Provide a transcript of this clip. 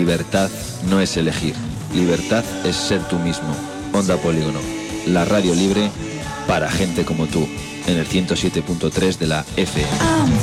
Libertad no es elegir. Libertad es ser tú mismo. Onda Polígono, la radio libre para gente como tú, en el 107.3 de la FM.